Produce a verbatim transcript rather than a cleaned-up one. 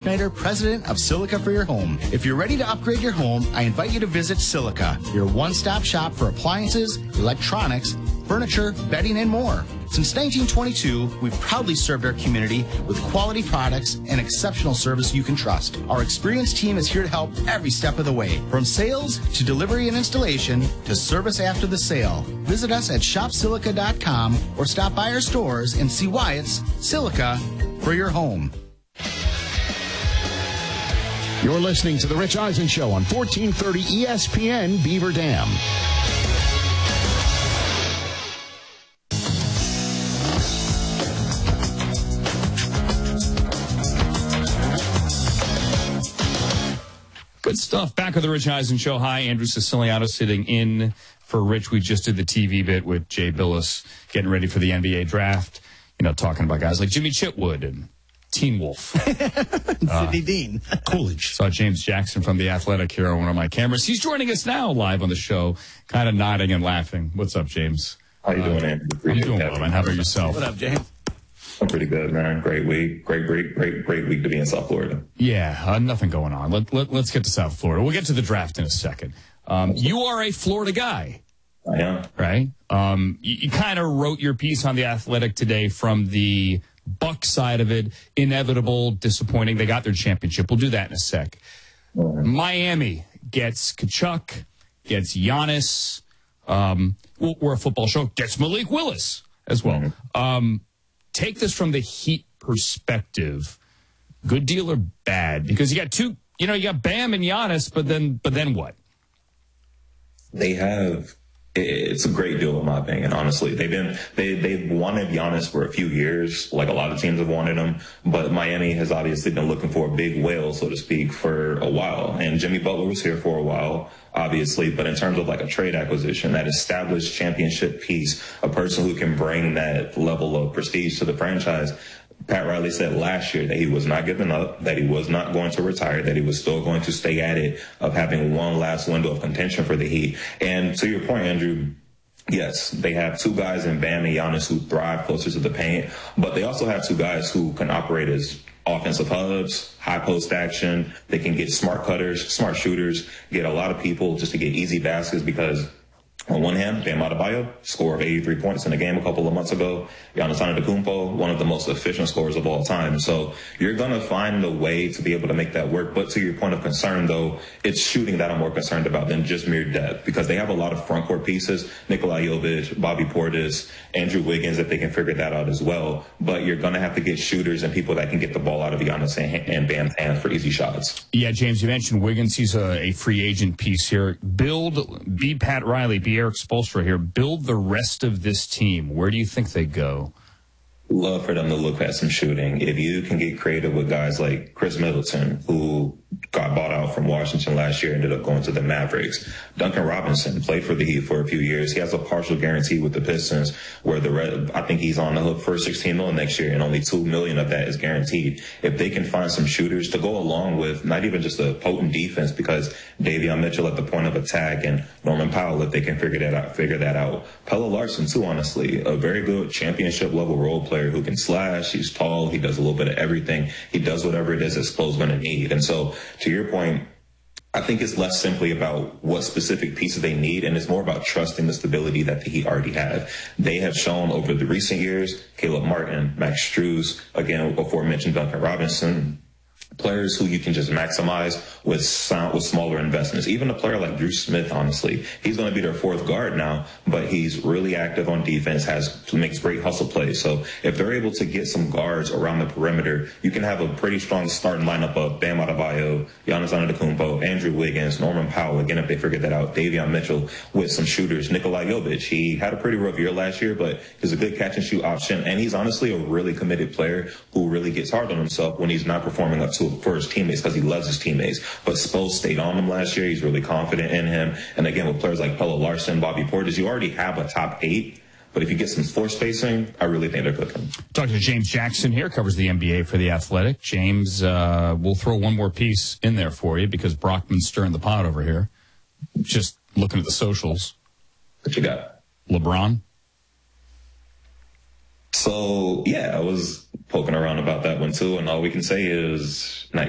Schneider, president of Silica for Your Home. If you're ready to upgrade your home, I invite you to visit Silica, your one-stop shop for appliances, electronics, furniture, bedding, and more. Since nineteen twenty-two, we've proudly served our community with quality products and exceptional service you can trust. Our experienced team is here to help every step of the way, from sales to delivery and installation to service after the sale. Visit us at shop silica dot com or stop by our stores and see why it's Silica for your home. You're listening to The Rich Eisen Show on fourteen thirty E S P N Beaver Dam. Good stuff. Back with the Rich Eisen Show. Hi, Andrew Siciliano sitting in for Rich. We just did the T V bit with Jay Billis getting ready for the N B A draft. You know, talking about guys like Jimmy Chitwood and Teen Wolf. uh, Sidney Dean. Coolidge. Saw James Jackson from The Athletic here on one of my cameras. He's joining us now live on the show, kind of nodding and laughing. What's up, James? How you doing, Andrew? I'm doing well, man. How about yourself? What up, James? I'm pretty good, man. Great week. Great, great, great, great week to be in South Florida. Yeah, uh, nothing going on. Let, let, let's get to South Florida. We'll get to the draft in a second. Um, you are a Florida guy. I am. Right? Um, you you kind of wrote your piece on The Athletic today from the Buck side of it. Inevitable, disappointing. They got their championship. We'll do that in a sec. Mm-hmm. Miami gets Kachuk, gets Giannis. Um, we're a football show. Gets Malik Willis as well. Mm-hmm. Um, take this from the Heat perspective. Good deal or bad? Because you got two, you know, you got Bam and Giannis, but then, but then what? They have. It's a great deal, in my opinion. Honestly, they've been they they've wanted Giannis for a few years, like a lot of teams have wanted him. But Miami has obviously been looking for a big whale, so to speak, for a while. And Jimmy Butler was here for a while, obviously. But in terms of like a trade acquisition, that established championship piece, a person who can bring that level of prestige to the franchise. Pat Riley said last year that he was not giving up, that he was not going to retire, that he was still going to stay at it of having one last window of contention for the Heat. And to your point, Andrew, yes, they have two guys in Bam and Giannis who thrive closer to the paint, but they also have two guys who can operate as offensive hubs, high post action. They can get smart cutters, smart shooters, get a lot of people just to get easy baskets because on one hand, Bam Adebayo, score of eighty-three points in a game a couple of months ago. Giannis Antetokounmpo, one of the most efficient scorers of all time. So you're going to find a way to be able to make that work. But to your point of concern, though, it's shooting that I'm more concerned about than just mere depth because they have a lot of front court pieces. Nikola Jovic, Bobby Portis, Andrew Wiggins, if they can figure that out as well. But you're going to have to get shooters and people that can get the ball out of Giannis and, and Bam's hands for easy shots. Yeah, James, you mentioned Wiggins. He's a, a free agent piece here. Build, be Pat Riley, be Eric Spoelstra here. Build the rest of this team. Where do you think they go? Love for them to look at some shooting. If you can get creative with guys like Chris Middleton, who got bought out from Washington last year, ended up going to the Mavericks. Duncan Robinson played for the Heat for a few years. He has a partial guarantee with the Pistons where the red, I think he's on the hook for sixteen million next year and only two million of that is guaranteed. If they can find some shooters to go along with not even just a potent defense because Davion Mitchell at the point of attack and Norman Powell, if they can figure that out, figure that out. Pella Larson too, honestly, a very good championship level role player who can slash. He's tall. He does a little bit of everything. He does whatever it is that Spo's going to need. And so to your point, I think it's less simply about what specific pieces they need, and it's more about trusting the stability that the Heat already have. They have shown over the recent years, Caleb Martin, Max Strus, again, before mentioned Duncan Robinson, players who you can just maximize with sound, with smaller investments. Even a player like Drew Smith, honestly, he's going to be their fourth guard now, but he's really active on defense, has makes great hustle plays. So if they're able to get some guards around the perimeter, you can have a pretty strong starting lineup of Bam Adebayo, Giannis Antetokounmpo, Andrew Wiggins, Norman Powell. Again, if they figure that out, Davion Mitchell with some shooters. Nikola Jovic, he had a pretty rough year last year, but he's a good catch and shoot option, and he's honestly a really committed player who really gets hard on himself when he's not performing up to for his teammates because he loves his teammates. But Spo stayed on him last year. He's really confident in him. And again, with players like Pella Larson, Bobby Portis, you already have a top eight. But if you get some floor spacing, I really think they're cooking. Talking to James Jackson here, covers the N B A for The Athletic. James, uh, we'll throw one more piece in there for you because Brockman's stirring the pot over here. Just looking at the socials. What you got? LeBron? So, yeah, I was poking around about that one, too. And all we can say is not